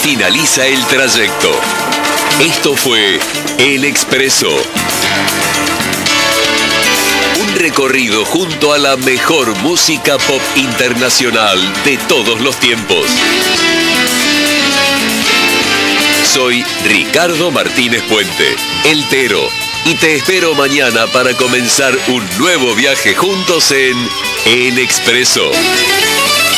finaliza el trayecto. Esto fue El Expreso. Un recorrido junto a la mejor música pop internacional de todos los tiempos. Soy Ricardo Martínez Puente, El Tero, y te espero mañana para comenzar un nuevo viaje juntos en El Expreso.